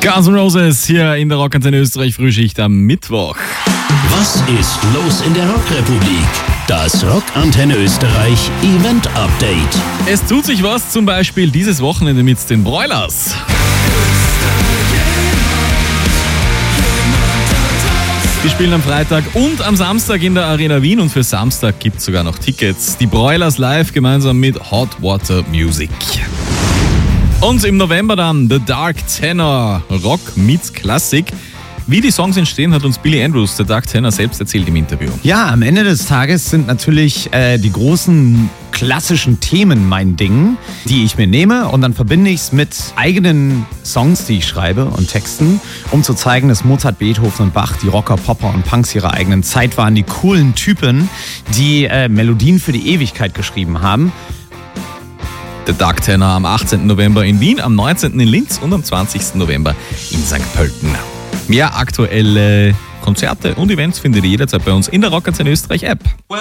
Guns N' Roses hier in der Rockantenne Österreich Frühschicht am Mittwoch. Was ist los in der Rockrepublik? Das Rockantenne Österreich Event Update. Es tut sich was, zum Beispiel dieses Wochenende mit den Broilers. Die spielen am Freitag und am Samstag in der Arena Wien und für Samstag gibt es sogar noch Tickets. Die Broilers live gemeinsam mit Hot Water Music. Und im November dann The Dark Tenor, Rock meets Klassik. Wie die Songs entstehen, hat uns Billy Andrews, der Dark Tenor, selbst erzählt im Interview. Ja, am Ende des Tages sind natürlich die großen klassischen Themen mein Ding, die ich mir nehme und dann verbinde ich es mit eigenen Songs, die ich schreibe und Texten, um zu zeigen, dass Mozart, Beethoven und Bach, die Rocker, Popper und Punks ihrer eigenen Zeit waren, die coolen Typen, die Melodien für die Ewigkeit geschrieben haben. The Dark Tenor am 18. November in Wien, am 19. in Linz und am 20. November in St. Pölten. Mehr aktuelle Konzerte und Events findet ihr jederzeit bei uns in der Rockantenne Österreich App.